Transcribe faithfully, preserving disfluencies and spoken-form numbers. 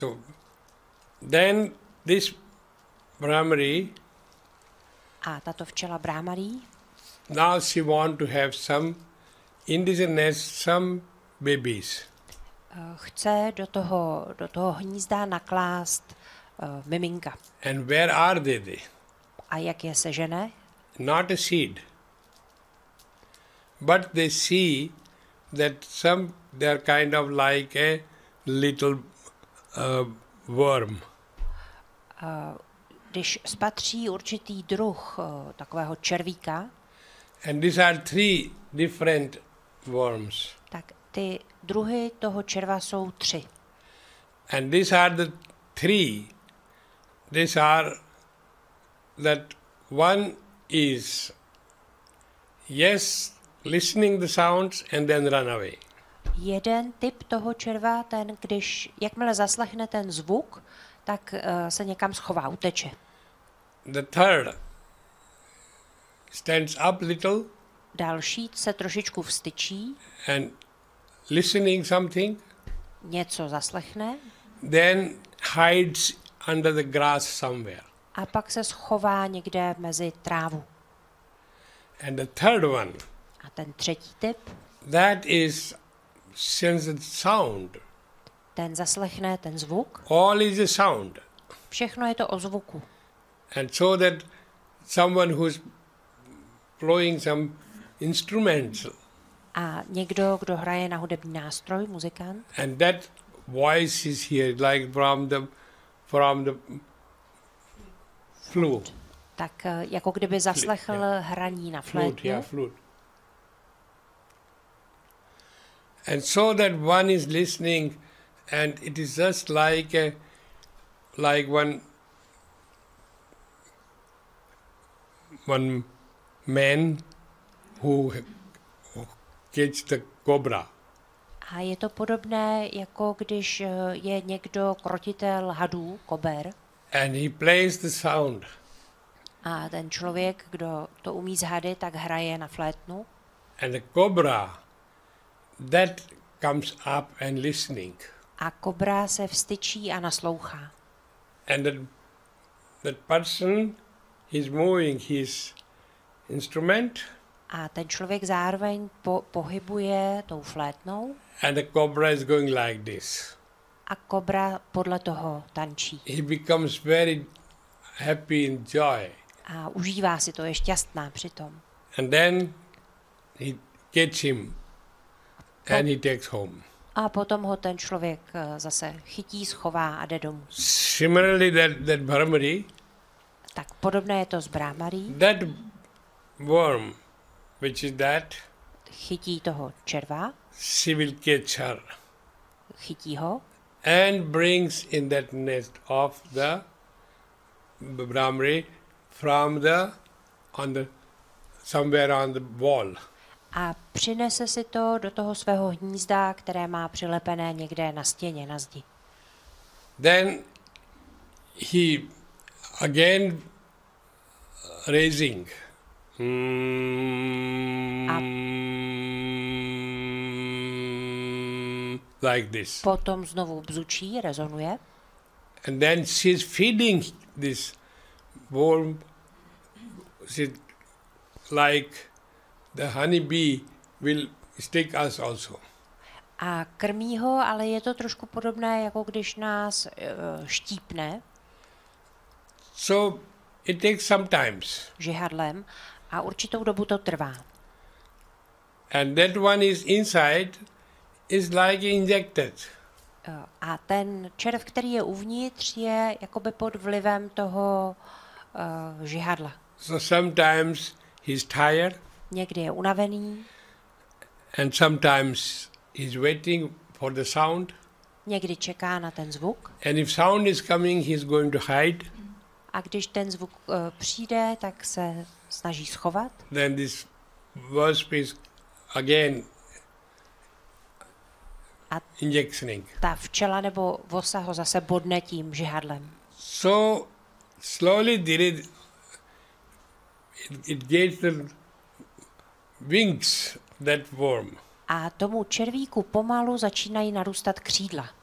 So then this Brahmari, A tato včela Brahmarí, now she want to have some indigenous, some babies. chce do toho, do toho hnízda naklást uh, miminka. And where are they? they? A jak je sežene? Not a seed. But they see that some, they are kind of like a little uh, worm. Uh, když spatří určitý druh uh, takového červíka, And these are three different worms. tak ty druhy toho červa jsou tři. And these are the three. These are that one is yes, listening the sounds and then run away. Jeden typ toho červa, ten, když jakmile zaslechne ten zvuk, tak uh, se někam schová, uteče. The third stands up little Další se trošičku vstyčí, and listening something, něco zaslechne then hides under the grass somewhere. a pak se schová někde mezi trávu. And the third one, A ten třetí typ, that is senses sound. ten zaslechne ten zvuk. All is a sound. Všechno je to o zvuku. And so that someone who's blowing some instruments, A někdo, kdo hraje na hudební nástroj, muzikant, and that voice is here like from the from the flute. tak eh, jako kdyby zaslechl yeah. hraní na Flute, flétnu. yeah, flute. And so that one is listening, and it is just like a, like one one man who catch the cobra. A je to podobné, jako když eh, je někdo krotitel hadů, kober, And he plays the sound. a ten člověk, kdo to umí z hady, tak hraje na flétnu. And the cobra, that comes up and listening. A kobra se vstyčí a naslouchá. And that, that person, he's moving his instrument, A ten člověk zároveň po, pohybuje tou flétnou and the cobra is going like this. a kobra podle toho tančí. He becomes very happy in joy. A užívá si to, je šťastná přitom. And then he gets him and he takes home. A potom ho ten člověk eh, zase chytí, schová a jde domů. Similarly, that, that Brahmari, Tak podobné je to s Brahmarí. that worm, which is that, Chytí toho červa, she will catch her chytí ho and brings in that nest of the Brahmari from the, on the, somewhere on the wall. a přinese si to do toho svého hnízda, které má přilepené někde na stěně, na zdi. Then he again raising. Mm, like this. Potom znovu bzučí, rezonuje And then she's feeding this worm. She, like the honeybee will stick us also. a krmí ho, ale je to trošku podobné, jako když nás uh, štípne So it takes some times. žihadlem a určitou dobu to trvá. And that one is inside is like injected. Uh, a ten červ, který je uvnitř, je jakoby pod vlivem toho uh, žihadla. So sometimes he's tired Někdy je unavený, and sometimes he's waiting for the sound. někdy čeká na ten zvuk And if sound is coming, he's going to hide. a když ten zvuk uh, přijde, tak se snaží schovat. Then this wasp is again A injectioning. ta včela nebo vosa ho zase bodne tím žihadlem. So slowly there is, it, it gets the wings, that worm. A tomu červíku pomalu začínají narůstat křídla.